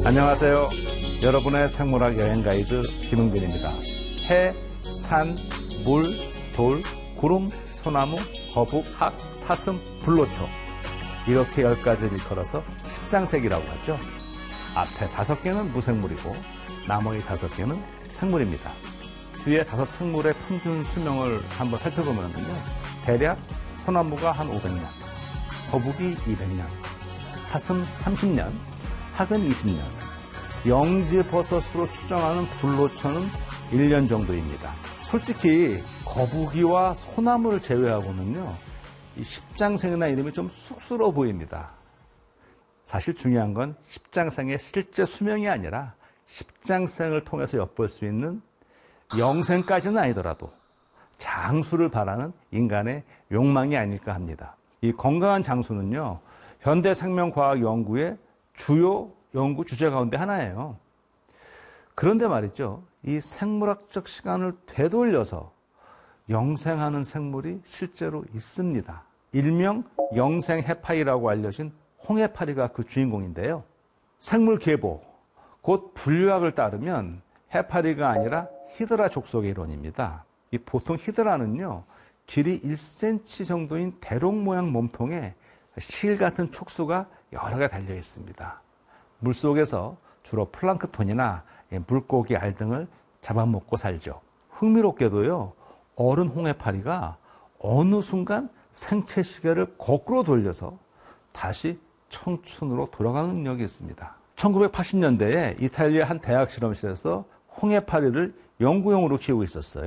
안녕하세요. 여러분의 생물학 여행 가이드 김흥빈입니다. 해, 산, 물, 돌, 구름, 소나무, 거북, 학, 사슴, 불로초 이렇게 10가지를 일컬어서 십장색이라고 하죠. 앞에 5개는 무생물이고 나머지 5개는 생물입니다. 뒤에 5 생물의 평균 수명을 한번 살펴보면요. 대략 소나무가 한 500년, 거북이 200년, 사슴 30년, 학은 20년, 영지버섯으로 추정하는 불로초는 1년 정도입니다. 솔직히 거북이와 소나무를 제외하고는요, 이 십장생이나 이름이 좀 쑥스러워 보입니다. 사실 중요한 건 십장생의 실제 수명이 아니라 십장생을 통해서 엿볼 수 있는 영생까지는 아니더라도 장수를 바라는 인간의 욕망이 아닐까 합니다. 이 건강한 장수는요, 현대 생명과학 연구의 주요 연구 주제 가운데 하나예요. 그런데 말이죠, 이 생물학적 시간을 되돌려서 영생하는 생물이 실제로 있습니다. 일명 영생해파리라고 알려진 홍해파리가 그 주인공인데요. 생물계보, 곧 분류학을 따르면 해파리가 아니라 히드라 족속의 일원입니다. 이 보통 히드라는요, 길이 1cm 정도인 대롱 모양 몸통에 실 같은 촉수가 여러 개 달려 있습니다. 물속에서 주로 플랑크톤이나 물고기 알 등을 잡아먹고 살죠. 흥미롭게도요, 어른 홍해파리가 어느 순간 생체 시계를 거꾸로 돌려서 다시 청춘으로 돌아가는 능력이 있습니다. 1980년대에 이탈리아 한 대학 실험실에서 홍해파리를 연구용으로 키우고 있었어요.